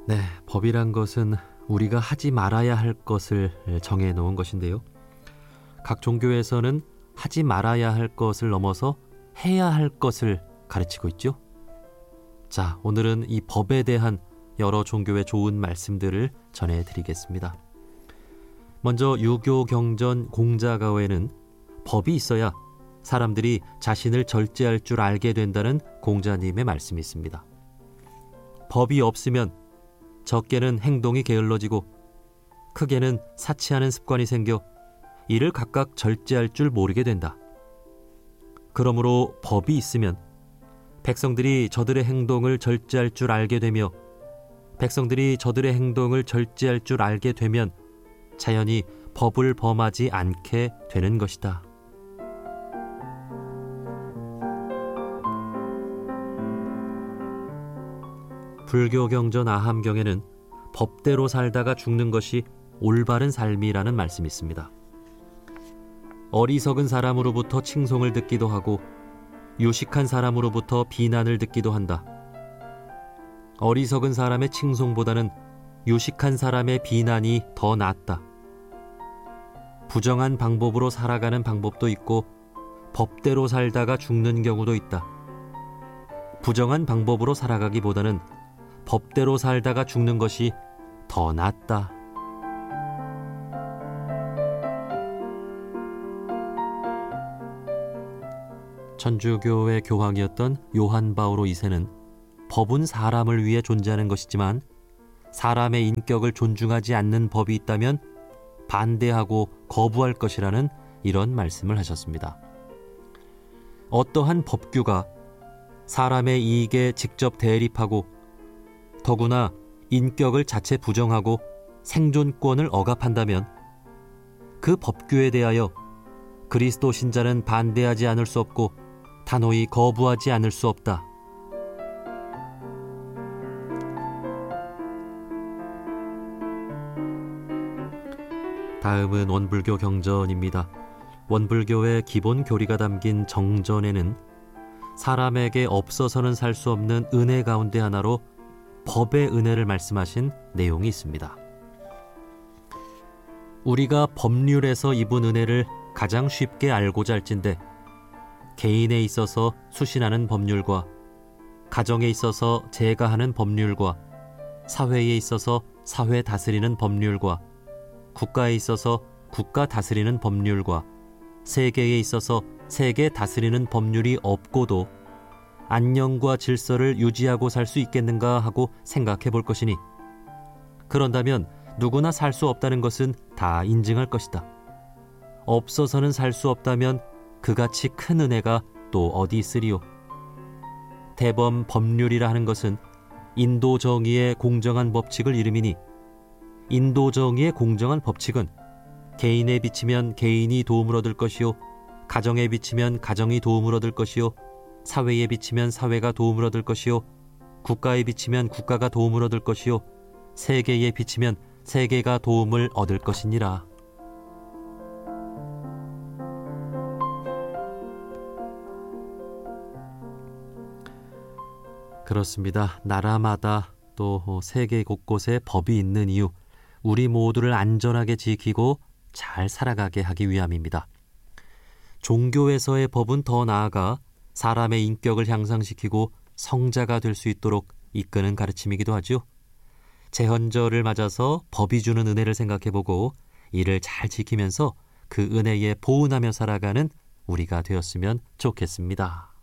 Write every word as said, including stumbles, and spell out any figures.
네, 법이란 것은 우리가 하지 말아야 할 것을 정해놓은 것인데요. 각 종교에서는 하지 말아야 할 것을 넘어서 해야 할 것을 가르치고 있죠. 자, 오늘은 이 법에 대한 여러 종교의 좋은 말씀들을 전해드리겠습니다. 먼저 유교경전 공자가어에는 법이 있어야 사람들이 자신을 절제할 줄 알게 된다는 공자님의 말씀이 있습니다. 법이 없으면 적게는 행동이 게을러지고 크게는 사치하는 습관이 생겨 이를 각각 절제할 줄 모르게 된다. 그러므로 법이 있으면 백성들이 저들의 행동을 절제할 줄 알게 되며 백성들이 저들의 행동을 절제할 줄 알게 되면 자연히 법을 범하지 않게 되는 것이다. 불교 경전 아함경에는 법대로 살다가 죽는 것이 올바른 삶이라는 말씀이 있습니다. 어리석은 사람으로부터 칭송을 듣기도 하고 유식한 사람으로부터 비난을 듣기도 한다. 어리석은 사람의 칭송보다는 유식한 사람의 비난이 더 낫다. 부정한 방법으로 살아가는 방법도 있고 법대로 살다가 죽는 경우도 있다. 부정한 방법으로 살아가기보다는 법대로 살다가 죽는 것이 더 낫다. 천주교의 교황이었던 요한 바오로 이 세는 법은 사람을 위해 존재하는 것이지만 사람의 인격을 존중하지 않는 법이 있다면 반대하고 거부할 것이라는 이런 말씀을 하셨습니다. 어떠한 법규가 사람의 이익에 직접 대립하고 더구나 인격을 자체 부정하고 생존권을 억압한다면 그 법규에 대하여 그리스도 신자는 반대하지 않을 수 없고 단호히 거부하지 않을 수 없다. 다음은 원불교 경전입니다. 원불교의 기본 교리가 담긴 정전에는 사람에게 없어서는 살 수 없는 은혜 가운데 하나로 법의 은혜를 말씀하신 내용이 있습니다. 우리가 법률에서 입은 은혜를 가장 쉽게 알고자 할진대 개인에 있어서 수신하는 법률과 가정에 있어서 제가하는 법률과 사회에 있어서 사회 다스리는 법률과 국가에 있어서 국가 다스리는 법률과 세계에 있어서 세계 다스리는 법률이 없고도 안녕과 질서를 유지하고 살 수 있겠는가 하고 생각해 볼 것이니 그런다면 누구나 살 수 없다는 것은 다 인증할 것이다. 없어서는 살 수 없다면 그같이 큰 은혜가 또 어디 있으리요. 대범 법률이라 하는 것은 인도 정의의 공정한 법칙을 이름이니 인도 정의의 공정한 법칙은 개인에 비치면 개인이 도움을 얻을 것이요 가정에 비치면 가정이 도움을 얻을 것이요 사회에 비치면 사회가 도움을 얻을 것이요 국가에 비치면 국가가 도움을 얻을 것이요 세계에 비치면 세계가 도움을 얻을 것이니라. 그렇습니다. 나라마다 또 세계 곳곳에 법이 있는 이유, 우리 모두를 안전하게 지키고 잘 살아가게 하기 위함입니다. 종교에서의 법은 더 나아가 사람의 인격을 향상시키고 성자가 될 수 있도록 이끄는 가르침이기도 하죠. 제헌절을 맞아서 법이 주는 은혜를 생각해보고 이를 잘 지키면서 그 은혜에 보은하며 살아가는 우리가 되었으면 좋겠습니다.